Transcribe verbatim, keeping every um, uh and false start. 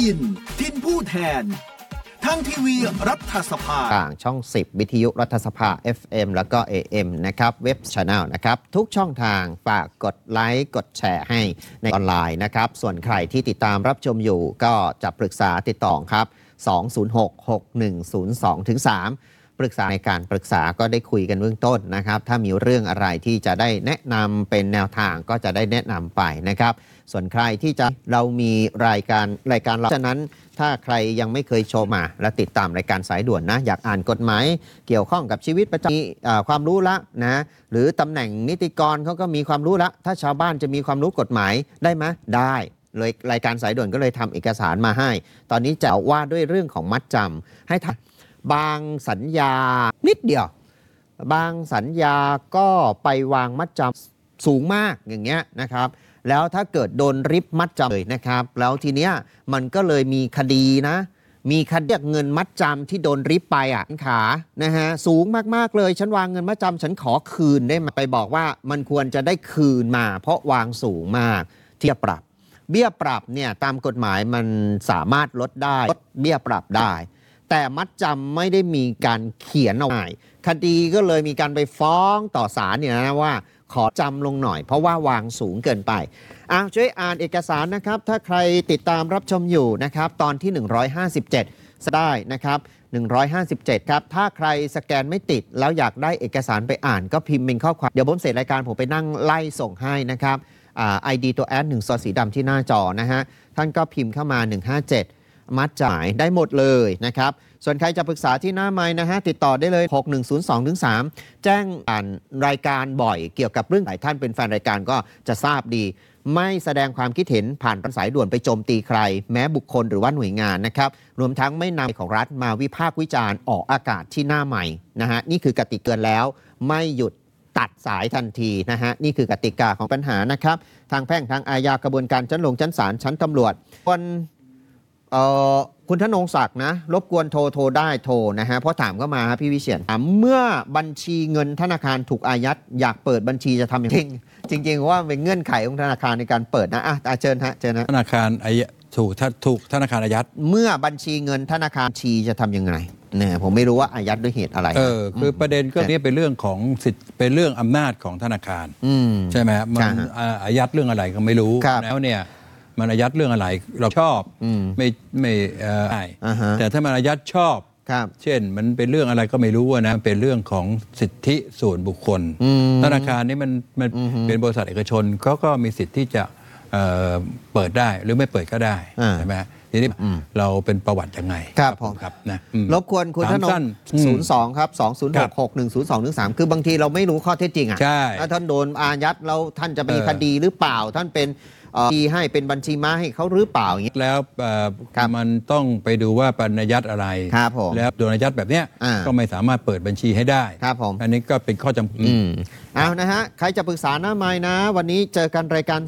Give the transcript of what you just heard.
อินทินผู้แทนทางทีวีรัฐสภาต่างช่องสิบวิทยุรัฐสภา เอฟ เอ็ม แล้วก็ เอ เอ็ม นะครับเว็บ Channel นะครับทุกช่องทางฝากกดไลค์กดแชร์ให้ในออนไลน์นะครับส่วนใครที่ติดตามรับชมอยู่ก็จะปรึกษาติดต่อครับสอง ศูนย์ หก หก หนึ่ง ศูนย์ สอง สามปรึกษาในการปรึกษาก็ได้คุยกันเบื้องต้นนะครับถ้ามีเรื่องอะไรที่จะได้แนะนำเป็นแนวทางก็จะได้แนะนำไปนะครับส่วนใครที่จะเรามีรายการรายการเราฉะนั้นถ้าใครยังไม่เคยชมมาและติดตามรายการสายด่วนนะอยากอ่านกฎหมายเกี่ยวข้องกับชีวิตประจำความรู้ละนะหรือตำแหน่งนิติกรเขาก็มีความรู้ละถ้าชาวบ้านจะมีความรู้กฎหมายได้ไหมได้เลยรายการสายด่วนก็เลยทำเอกสารมาให้ตอนนี้จะว่าด้วยเรื่องของมัดจำให้บางสัญญานิดเดียวบางสัญญาก็ไปวางมัดจำสูงมากอย่างเงี้ยนะครับแล้วถ้าเกิดโดนริบมัดจำเลยนะครับแล้วทีเนี้ยมันก็เลยมีคดีนะมีคดีเงินมัดจำที่โดนริบไปอ่ะขานะฮะสูงมากๆเลยฉันวางเงินมัดจำฉันขอคืนได้ไหมไปบอกว่ามันควรจะได้คืนมาเพราะวางสูงมากที่จะปรับเบี้ยปรับเนี่ยตามกฎหมายมันสามารถลดได้ลดเบี้ยปรับได้แต่มัดจำไม่ได้มีการเขียนเอาไว้คดีก็เลยมีการไปฟ้องต่อศาลเนี่ยนะว่าขอจำลงหน่อยเพราะว่าวางสูงเกินไปอ้าวช่วยอ่านเอกสารนะครับถ้าใครติดตามรับชมอยู่นะครับตอนที่หนึ่งร้อยห้าสิบเจ็ดได้นะครับหนึ่งร้อยห้าสิบเจ็ดครับถ้าใครสแกนไม่ติดแล้วอยากได้เอกสารไปอ่านก็พิมพ์เป็นข้อความเดี๋ยวผมเสร็จรายการผมไปนั่งไล่ส่งให้นะครับอ่า ไอ ดี ตัวแอดหนึ่งตัวสีดำที่หน้าจอนะฮะท่านก็พิมพ์เข้ามาหนึ่งห้าเจ็ดมัดจ่ายได้หมดเลยนะครับส่วนใครจะปรึกษาที่หน้าไมค์นะฮะติดต่อได้เลยหกหนึ่งศูนย์สองถึงสามแจ้งอ่านรายการบ่อยเกี่ยวกับเรื่องไหนท่านเป็นแฟนรายการก็จะทราบดีไม่แสดงความคิดเห็นผ่านสายด่วนไปโจมตีใครแม้บุคคลหรือว่าหน่วยงานนะครับรวมทั้งไม่นำของรัฐมาวิพากษ์วิจารณ์ออกอากาศที่หน้าไมค์นะฮะนี่คือกติกาเตือนแล้วไม่หยุดตัดสายทันทีนะฮะนี่คือกติกาของปัญหานะครับทางแพ่งทางอาญากระบวนการชั้นลงชั้นศาลชั้นตำรวจคนเอ่อคุณธนงศักดิ์นะรบกวนโทรโทรได้โทรนะฮะเพราะถามเข้ามาพี่วิเชียรถามเมื่อบัญชีเงินธนาคารถูกอายัดอยากเปิดบัญชีจะทำอย่างไรจริงจริงๆว่าเป็นเงื่อนไขของธนาคารในการเปิดนะอ่ะเชิญฮะเชิญนะธนาคารอายัดถูกถูกธนาคารอายัดเมื่อบัญชีเงินธนาคารชีจะทำยังไงเนี่ยผมไม่รู้ว่าอายัดด้วยเหตุอะไรเออคือประเด็นก็นี่เป็นเรื่องของสิทธิ์เป็นเรื่องอำนาจของธนาคารใช่ไหมมันอายัดเรื่องอะไรก็ไม่รู้แล้วเนี่ยมันอายัดเรื่องอะไรเราชอบไม่ไม่ได้ uh-huh. แต่ถ้ามันอายัดชอบเช่นมันเป็นเรื่องอะไรก็ไม่รู้นะเป็นเรื่องของสิทธิส่วนบุคคลธนาคารนี้มันมันเป็นบริษัทเอกชนเขาก็มีสิทธิ์ที่จะเอ่อเปิดได้หรือไม่เปิดก็ได้ใช่ไหมทีนี้เราเป็นประวัติยังไงครับผมครับนะรบกวนคุณธนงศูนย์สองครับสองศูนย์หกหกหนึ่งศูนย์สองหนึ่งสามคือบางทีเราไม่รู้ข้อเท็จจริงอ่ะถ้าท่านโดนอายัดแล้วท่านจะมีคดีหรือเปล่าท่านเป็นที่ให้เป็นบัญชีม้าให้เขาหรือเปล่าอย่างนี้แล้วมันต้องไปดูว่าเป็นอายัดอะไรแล้วโดนอายัดแบบเนี้ยก็ไม่สามารถเปิดบัญชีให้ได้ครับผมอันนี้ก็เป็นข้อจำกัดเอานะฮะใครจะปรึกษาหน้าไมค์นะวันนี้เจอกันรายการ